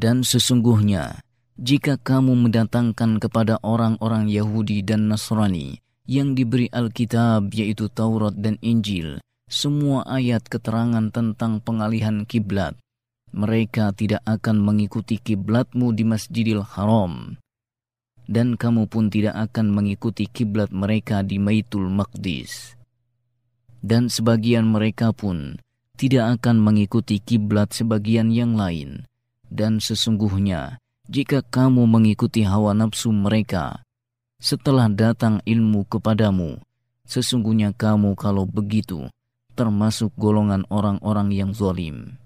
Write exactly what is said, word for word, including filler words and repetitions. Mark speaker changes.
Speaker 1: Dan sesungguhnya, jika kamu mendatangkan kepada orang-orang Yahudi dan Nasrani yang diberi Alkitab yaitu Taurat dan Injil, semua ayat keterangan tentang pengalihan kiblat, mereka tidak akan mengikuti kiblatmu di Masjidil Haram, dan kamu pun tidak akan mengikuti kiblat mereka di Baitul Maqdis. Dan sebagian mereka pun tidak akan mengikuti kiblat sebagian yang lain. Dan sesungguhnya, jika kamu mengikuti hawa nafsu mereka, setelah datang ilmu kepadamu, sesungguhnya kamu kalau begitu termasuk golongan orang-orang yang zalim.